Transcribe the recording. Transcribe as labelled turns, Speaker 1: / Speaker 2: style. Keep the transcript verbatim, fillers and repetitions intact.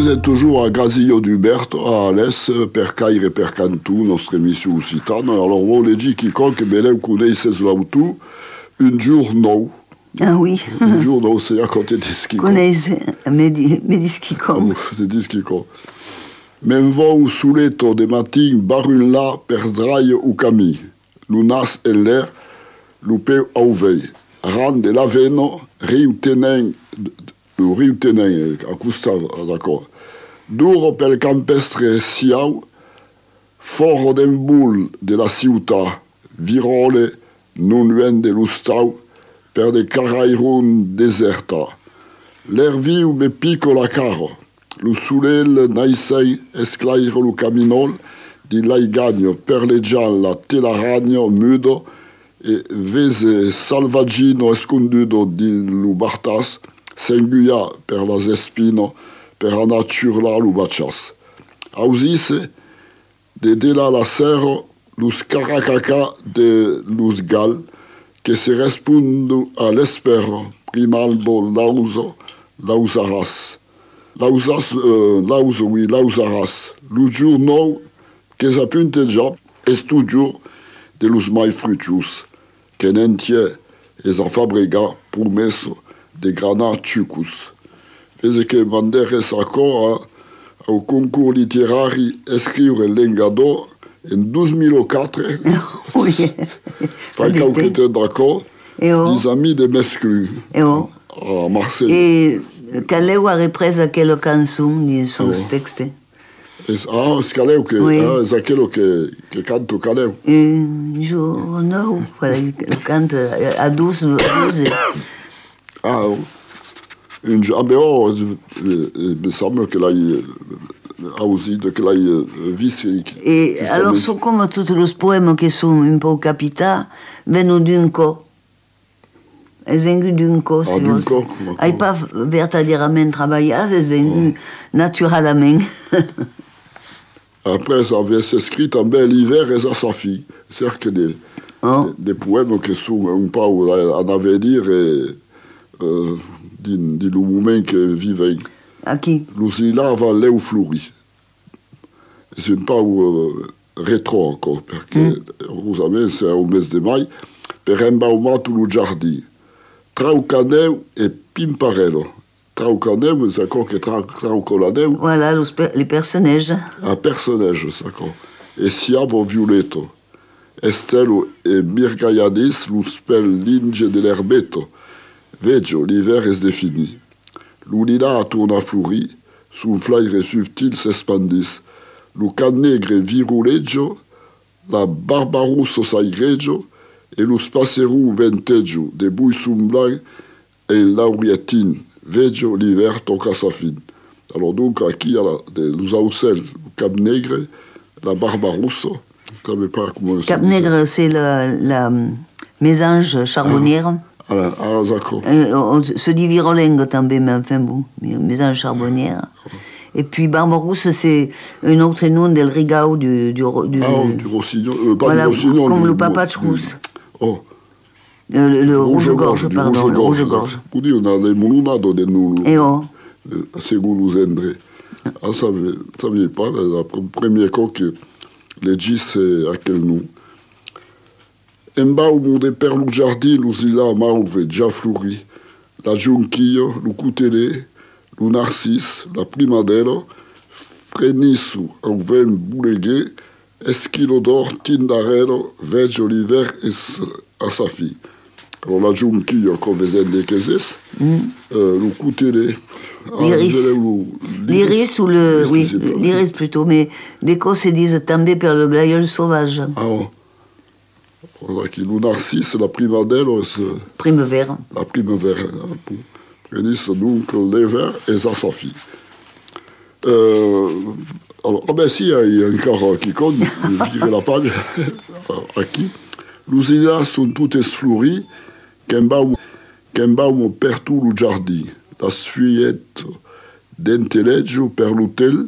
Speaker 1: vous êtes toujours à Grasillo d'Uberto, a Alès, per Caire e per Cantù, nostra emissione occitana. Alors, vous l'avez dit, quiconque beleu connaisse l'auto, un jour nou.
Speaker 2: Ah oui.
Speaker 1: Un jour nou, c'est à côté de Skikon.
Speaker 2: Connaisse, mais dis Skikon.
Speaker 1: C'est dit Skikon. Men vou suleto de matin barun là per draie ou camí. Lunas en l'air, lupeu au veille. Ran de l'aveno, riu tenen, le riu tenen, a Costa, d'accord. Duro pel campestre siau, foro d'emboul de la ciutat, virole, non luen de l'ustau, per de carairun deserta. L'air viu me pico la caro. Lo sulel naisei esclaire lo caminol, di laigagno per le gialla telaragno mudo e vese salvaggino esconduto di lo bartas, senguia per las espino, per a natura lo bachas. Ausise, de de la lacero, los caracaca de los gal, que se respondo all'espero, primalbo lauso, lausaras. Lausas, euh, laus, oui, lausaras. Lo jour nou, que s'apunte già, est toujours de los mai frutus, que n'entie es a fabrica promesso de grana chucus. Vese que manderes ancora au concours literari escrire l'engador en deux mille quatre.
Speaker 2: Oui.
Speaker 1: Fa quelques temps d'accord, des amis de Mesclu, à Marseille.
Speaker 2: Et Caleu a repris aquella canzone di suo testo.
Speaker 1: Ah, c'est Caleu que,
Speaker 2: oui.
Speaker 1: Ah, c'est aquello que, que cante Caleu.
Speaker 2: Un giorno, voilà, il cante à douze, douze.
Speaker 1: Ah, un jour, ah ben oh, il me semble que l'ai aussi, que l'ai vu.
Speaker 2: Et alors, sont comme tous les poèmes qui sont un peu capitaux, venus d'un co. Es venu d'un co, si vous n'avez pas verdaderament travaillé, es venu oh. naturellement.
Speaker 1: Après, ça avait s'écrit també l'hiver et à sa fille. C'est-à-dire que des, oh. des, des poèmes qui sont un peu en avenir et euh, du moment que vivaient.
Speaker 2: À qui?
Speaker 1: Lucilla avant Léo Fleury. C'est un peu euh, rétro encore, parce que, mm. vous savez, c'est au mois de mai, per embaumato lo giardino. Traucaneu et Pimparello. Traucaneu, c'est encore que Traucolaneu.
Speaker 2: Voilà, los, les personnages.
Speaker 1: Un personnage, c'est d'accord. Et Siamo Violetto. Estello et Mirgaiadis, lo spell linge de l'erbeto. Veggio, l'hiver est défini. L'unina tourne à fleurir, sul flaire subtil s'espandis. Lo can negre viruleggio, la barbarusso saigreggio, et lo spasseru venteggio, de buissum blanc et laurietin. Veggio, l'hiver toca sa fin. Alors donc, ici, il y a les aucels, le cap negre, la barbarusso. Je ne savais pas comment
Speaker 2: Cap negre, c'est la, la mésange charbonnière.
Speaker 1: Ah, ah d'accord.
Speaker 2: Et on se dit virolengue també, mais enfin bon, mésange charbonnière. Et puis Barbarousse, c'est un autre nom del rigao du... du, du
Speaker 1: ah, du rossignol. Euh, pas
Speaker 2: voilà,
Speaker 1: du rossignol.
Speaker 2: Comme
Speaker 1: du,
Speaker 2: le papatch-rousse.
Speaker 1: Oh.
Speaker 2: Le, le, le rouge-gorge, pardon, le rouge-gorge.
Speaker 1: Quindi on a les moulunado de nous.
Speaker 2: Et oh.
Speaker 1: Según nous endre. Ah, ça ne savait pas, la première fois que les gis à quel nom. Embaumo de per lo giardino, l'usila mauve già flori, la giunchio, lo cutele, lo narcisse, la primadera, frenissu au ven boulegué, esquilodor, tindarello, veggio l'hiver et à sa fille. Alors la giunchio, comme vous êtes des caisses, le cutele.
Speaker 2: L'iris. L'iris ou le. Oui, l'iris plutôt, mais des cos se disent també per le glaïeul sauvage.
Speaker 1: Ah bon. Voilà, qui le narcisse, la primadera.
Speaker 2: Primavera.
Speaker 1: La primavera. Prenisse donc l'hiver et à sa fille. Euh, alors, ah ben si, il y a encore qui compte, je dirais la page. À qui? L'usina sont toutes fleuries, qu'embaumo per tout le jardin. La sfuyette d'enteleggio per l'hôtel,